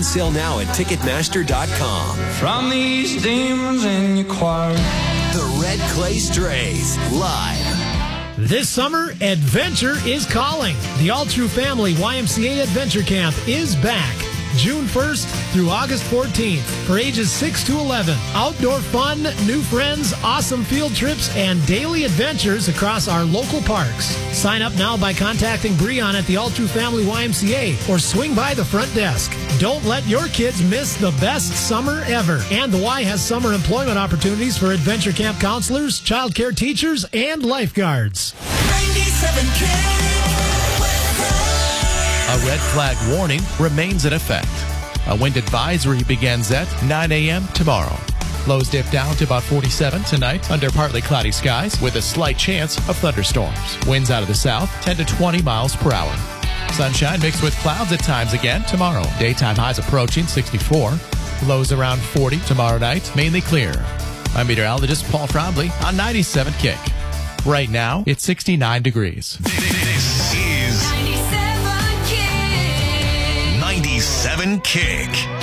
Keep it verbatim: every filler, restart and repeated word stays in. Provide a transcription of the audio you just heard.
On sale now at Ticketmaster dot com. From these demons in your choir. The Red Clay Strays, live. This summer, adventure is calling. The All True Family Y M C A Adventure Camp is back. June first through August fourteenth for ages six to eleven. Outdoor fun, new friends, awesome field trips, and daily adventures across our local parks. Sign up now by contacting Breon at the All True Family Y M C A or swing by the front desk. Don't let your kids miss the best summer ever. And the Y has summer employment opportunities for adventure camp counselors, child care teachers, and lifeguards. ninety-seven K. A red flag warning remains in effect. A wind advisory begins at nine a.m. tomorrow. Lows dip down to about forty-seven tonight under partly cloudy skies with a slight chance of thunderstorms. Winds out of the south, ten to twenty miles per hour. Sunshine mixed with clouds at times again tomorrow. Daytime highs approaching sixty-four. Lows around forty tomorrow night, mainly clear. I'm meteorologist Paul Frombley on ninety-seven Kick. Right now, it's sixty-nine degrees. This is ninety-seven Kick.